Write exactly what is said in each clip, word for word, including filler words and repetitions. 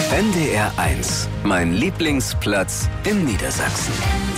N D R eins, mein Lieblingsplatz in Niedersachsen.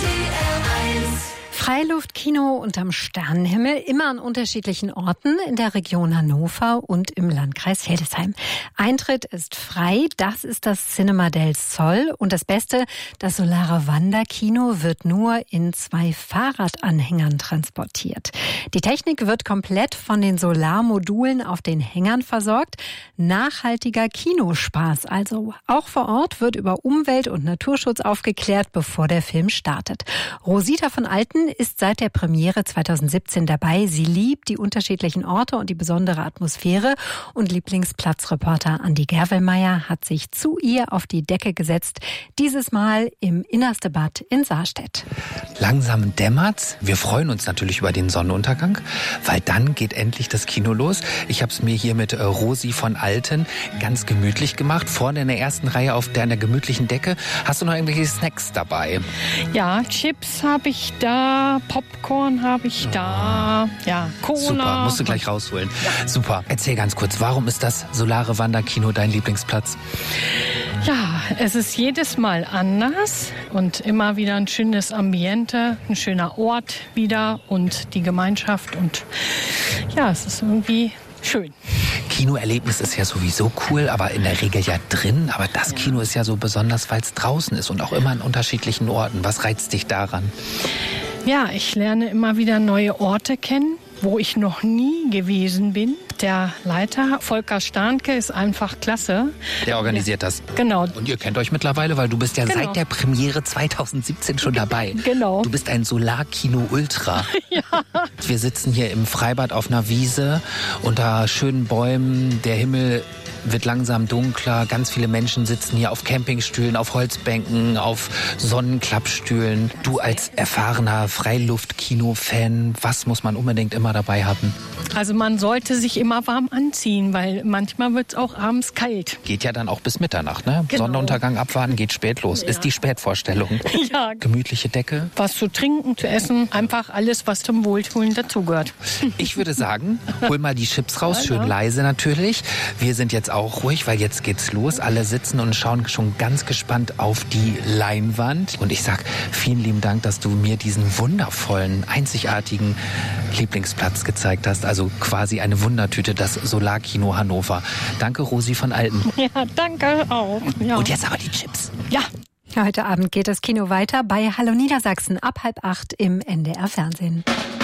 Freiluftkino unterm Sternenhimmel, immer an unterschiedlichen Orten in der Region Hannover und im Landkreis Hildesheim. Eintritt ist frei, das ist das Cinema del Sol. Und das Beste, das Solare Wanderkino wird nur in zwei Fahrradanhängern transportiert. Die Technik wird komplett von den Solarmodulen auf den Hängern versorgt. Nachhaltiger Kinospaß also. Auch vor Ort wird über Umwelt- und Naturschutz aufgeklärt, bevor der Film startet. Rosita von Alten ist seit der Premiere zweitausendsiebzehn dabei. Sie liebt die unterschiedlichen Orte und die besondere Atmosphäre. Und Lieblingsplatzreporter Andi Gerwelmeier hat sich zu ihr auf die Decke gesetzt. Dieses Mal im Innerste Bad in Saarstedt. Langsam dämmert's. Wir freuen uns natürlich über den Sonnenuntergang, weil dann geht endlich das Kino los. Ich habe es mir hier mit äh, Rosi von Alten ganz gemütlich gemacht. Vorne in der ersten Reihe auf der, an der gemütlichen Decke. Hast du noch irgendwelche Snacks dabei? Ja, Chips habe ich da. Popcorn habe ich da, ja, Cola. Super, musst du gleich rausholen. Ja. Super. Erzähl ganz kurz, warum ist das Solare Wanderkino dein Lieblingsplatz? Ja, es ist jedes Mal anders und immer wieder ein schönes Ambiente, ein schöner Ort wieder und die Gemeinschaft und ja, es ist irgendwie schön. Kinoerlebnis ist ja sowieso cool, aber in der Regel ja drin. Aber das Kino ist ja so besonders, weil es draußen ist und auch immer an unterschiedlichen Orten. Was reizt dich daran? Ja, ich lerne immer wieder neue Orte kennen, wo ich noch nie gewesen bin. Der Leiter, Volker Starnke, ist einfach klasse. Der organisiert das. Genau. Und ihr kennt euch mittlerweile, weil du bist ja genau. seit der Premiere zweitausendsiebzehn schon dabei. Genau. Du bist ein Solarkino Ultra. Ja. Wir sitzen hier im Freibad auf einer Wiese unter schönen Bäumen. Der Himmel wird langsam dunkler. Ganz viele Menschen sitzen hier auf Campingstühlen, auf Holzbänken, auf Sonnenklappstühlen. Du als erfahrener Freiluftkino-Fan, was muss man unbedingt immer dabei haben? Also man sollte sich immer warm anziehen, weil manchmal wird es auch abends kalt. Geht ja dann auch bis Mitternacht, ne? Genau. Sonnenuntergang abwarten, geht spät los. Ja. Ist die Spätvorstellung. Ja. Gemütliche Decke. Was zu trinken, zu essen, einfach alles, was zum Wohltun dazugehört. Ich würde sagen, hol mal die Chips raus, schön leise natürlich. Wir sind jetzt auch ruhig, weil jetzt geht's los. Alle sitzen und schauen schon ganz gespannt auf die Leinwand. Und ich sag vielen lieben Dank, dass du mir diesen wundervollen, einzigartigen Lieblingsplatz gezeigt hast. Also quasi eine Wundertüte, das Solarkino Hannover. Danke, Rosi von Alten. Ja, danke auch. Ja. Und jetzt aber die Chips. Ja. Heute Abend geht das Kino weiter bei Hallo Niedersachsen ab halb acht im N D R Fernsehen.